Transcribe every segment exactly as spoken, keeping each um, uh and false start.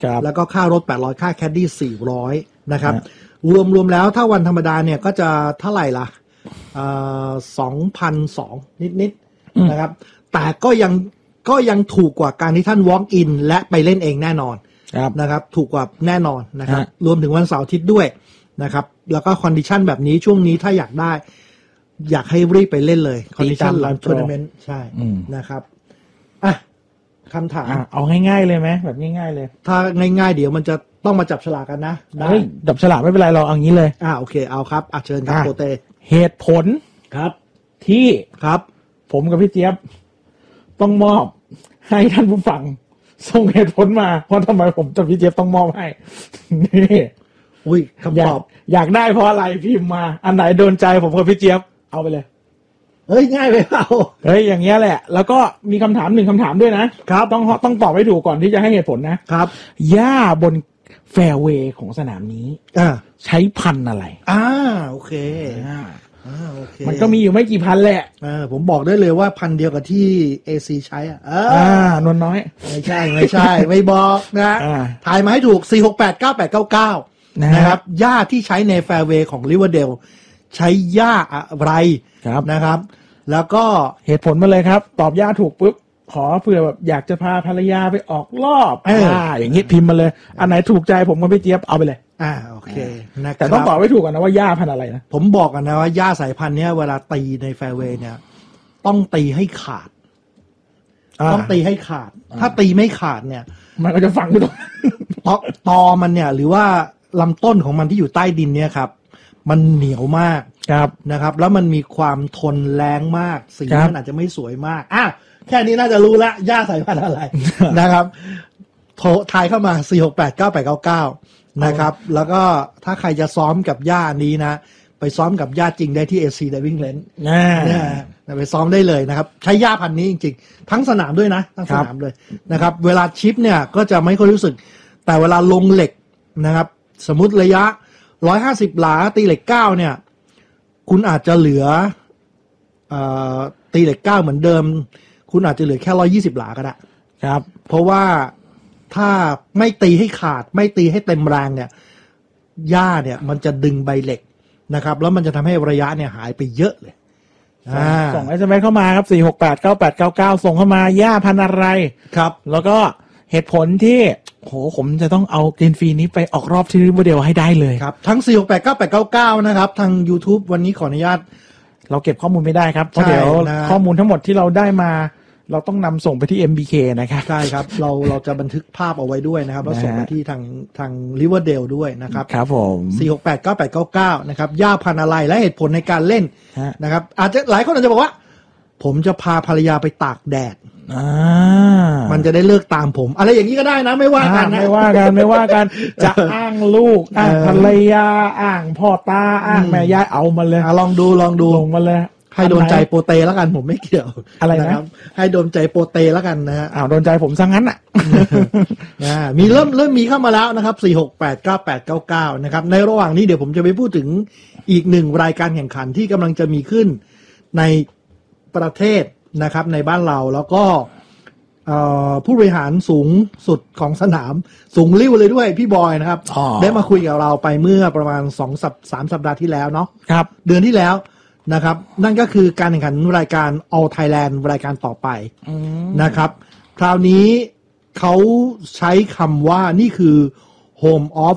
แล้วก็ค่ารถแปดร้อยค่าแคดดี้สี่ร้อยนะครับรวมๆแล้วถ้าวันธรรมดาเนี่ยก็จะเท่าไหร่ล่ะเอ่อ สองพันสองร้อย นิดๆนะครับแต่ก็ยังก็ยังถูกกว่าการที่ท่าน walk in และไปเล่นเองแน่นอนนะครับถูกกว่าแน่นอนนะครับรวมถึงวันเสาร์อาทิตย์ด้วยนะครับแล้วก็คอนดิชันแบบนี้ช่วงนี้ถ้าอยากได้อยากให้รีบไปเล่นเลยคอนดิชันหลังทัวร์นาเมนต์ใช่นะครับอ่ะคำถามเอาง่ายๆเลยไหมแบบง่ายๆเลยถ้าง่ายๆเดี๋ยวมันจะต้องมาจับฉลากกันนะได้จับฉลากไม่เป็นไรเราเอางี้เลยอ่าโอเคเอาครับอ่ะเชิญครับโปเต้เหตุผลครับที่ครับผมกับพี่เจี๊ยบต้องมอบให้ท่านผู้ฟังส่งเหตุผลมาว่าทำไมผมกับพี่เจี๊ยบต้องมอบให้นี่อุ้ยคำตอบอยากได้เพราะอะไรพิมพ์มาอันไหนโดนใจผมกับพี่เจี๊ยบเอาไปเลยเฮ้ยง่ายไปเปล่าเฮ้ยอย่างเงี้ยแหละแล้วก็มีคำถามหนึ่งคำถามด้วยนะครับต้องต้องตอบให้ถูกก่อนที่จะให้เหตุผลนะครับหญ้าบนแฟร์เวย์ของสนามนี้อ่าใช้พันธุ์อะไรอ่าโอเคอ่าอ่าโอเคมันก็มีอยู่ไม่กี่พันแหละอ่าผมบอกได้เลยว่าพันเดียวกับที่ เอ ซี ใช้อ่ะอ่านวลน้อยไม่ใช่ไม่ใช่ไม่บอกนะถ่ายมาให้ถูกสี่หกแปดเก้าแปดเก้าเก้านะครับหญ้าที่ใช้ในแฟร์เวย์ของริเวอร์เดลใช้หญ้าอะไรนะครับแล้วก็เหตุผลมาเลยครับตอบหญ้าถูกปุ๊บขอเผื่อแบบอยากจะพาภรรยาไปออกรอบอ่าอย่างงี้พิมพ์มาเลยอันไหนถูกใจผมกับพี่เจี๊ยบเอาไปเลยอ่าโอเคนะแต่ต้องตอบไว้ถูกกันนะว่าหญ้าพันธุ์อะไรนะผมบอกกันนะว่าหญ้าสายพันธุ์เนี้ยเวลาตีในแฟร์เวย์เนี่ยต้องตีให้ขาดต้องตีให้ขาดถ้าตีไม่ขาดเนี่ยมันก็จะฝังอยู่ตรงตอตอมันเนี่ยหรือว่าลำต้นของมันที่อยู่ใต้ดินเนี่ยครับมันเหนียวมากครับนะครับแล้วมันมีความทนแรงมากสีมันอาจจะไม่สวยมากอ่ะแค่นี้น่าจะรู้ละหญ้าสายพันธุ์อะไร นะครับโทรทายเข้ามาสี่หกแปดเก้าแปดเก้าเก้านะครับแล้วก็ถ้าใครจะซ้อมกับหญ้านี้นะไปซ้อมกับหญ้าจริงได้ที่ เอ ซี Diving Range นะไปซ้อมได้เลยนะครับใช้หญ้าพันธุ์นี้จริงๆทั้งสนามด้วยนะทั้งสนามเลยนะครับเวลาชิปเนี่ยก็จะไม่ค่อยรู้สึกแต่เวลาลงเหล็กนะครับสมมุติระยะหนึ่งร้อยห้าสิบหลาตีเหล็กเก้าเนี่ยคุณอาจจะเหลือเอ่อตีเหล็กเก้าเหมือนเดิมคุณอาจจะเหลือแค่หนึ่งร้อยยี่สิบหลาก็ได้ครับเพราะว่าถ้าไม่ตีให้ขาดไม่ตีให้เต็มแรงเนี่ยหญ้าเนี่ยมันจะดึงใบเหล็กนะครับแล้วมันจะทำให้ระยะเนี่ยหายไปเยอะเลยส่ง เอส เอ็ม เอส เข้ามาครับสี่หกแปดเก้าแปดเก้าเก้าส่งเข้ามาหญ้าพันธุ์อะไรครับแล้วก็เหตุผลที่โหผมจะต้องเอาเกนฟรีนี้ไปออกรอบที่ริเวอร์เดลให้ได้เลยครับทั้งสี่หกแปดเก้าแปดเก้าเก้านะครับทาง YouTube วันนี้ขออนุญาตเราเก็บข้อมูลไม่ได้ครับเพราะเดี๋ยวข้อมูลทั้งหมดที่เราได้มาเราต้องนำส่งไปที่ เอ็ม บี เค นะครับใช่ครับเราเราจะบันทึกภาพเอาไว้ด้วยนะครับแล้วส่งไปที่ทางทางริเวอร์เดลด้วยนะครับครับผมสี่หกแปดเก้าแปดเก้าเก้านะครับหญ้าพันธุ์อะไรและเหตุผลในการเล่นนะครับอาจจะหลายคนอาจจะบอกว่าผมจะพาภรรยาไปตากแดดอ่ามันจะได้เลิกตามผมอะไรอย่างนี้ก็ได้นะไม่ว่ากันนะไม่ว่ากันไม่ว่ากันจะอ้างลูกอ้างภรรยาอ้างพ่อตาอ้างแม่ยายเอามาเลยลองดูลองดูลงมาเลยให้โดนใจโปเตแล้วกันผมไม่เกี่ยวอะไรนะครับให้โดนใจโปเตแล้วกันนะฮะอ้าวโดนใจผมซะงั้นอ่ะนะมีเริ่มเริ่มมีเข้ามาแล้วนะครับสี่หกแปดเก้าแปดเก้าเก้านะครับในระหว่างนี้เดี๋ยวผมจะไปพูดถึงอีกหนึ่งรายการแข่งขันที่กำลังจะมีขึ้นในประเทศนะครับในบ้านเราแล้วก็ผู้บริหารสูงสุดของสนามสูงลิ่วเลยด้วยพี่บอยนะครับได้มาคุยกับเราไปเมื่อประมาณสองสัปสามสัปดาห์ที่แล้วเนาะครับเดือนที่แล้วนะครับนั่นก็คือการแข่งขันรายการ All Thailand รายการต่อไปนะครับคราวนี้เขาใช้คำว่านี่คือ Home of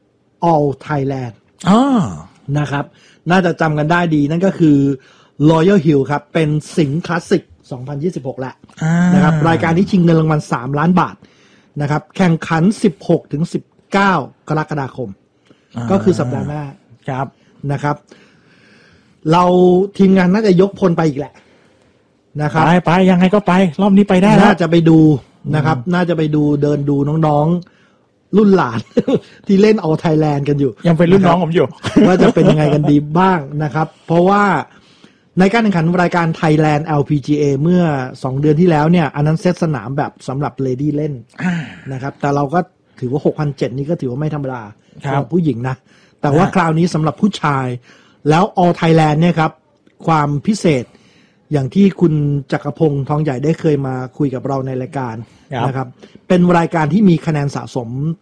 All Thailand นะครับน่าจะจำกันได้ดีนั่นก็คือ Royal Hill ครับเป็นสิงห์คลาสสิกสองพันยี่สิบหกแหละนะครับรายการที่ชิงเงินรางวัลสามล้านบาทนะครับแข่งขันสิบหกถึงสิบเก้ากรกฎาคมก็คือสัปดาห์หน้าครับนะครับเราทีมงานน่าจะยกพลไปอีกแหละนะครับไปไปยังไงก็ไปรอบนี้ไปได้แล้วน่าจะไปดูนะครับน่าจะไปดูเดินดูน้องๆรุ่นหลาน ที่เล่นเอาไทยแลนด์กันอยู่ยังเป็นรุ่นน้องผมอยู่ว่าจะเป็นยังไงกันดีบ้างนะครับเพราะว่าในการแข่งขันรายการ Thailand แอล พี จี เอ เมื่อสองเดือนที่แล้วเนี่ยอันนั้นเซตสนามแบบสำหรับเลดี้เล่นนะครับแต่เราก็ถือว่า หกพันเจ็ดร้อย นี่ก็ถือว่าไม่ธรรมดาสำหรับผู้หญิงนะแต่ว่าคราวนี้สำหรับผู้ชายแล้ว All Thailand เนี่ยครับความพิเศษอย่างที่คุณจักรพงศ์ทองใหญ่ได้เคยมาคุยกับเราในรายการนะครับเป็นรายการที่มีคะแนนสะสม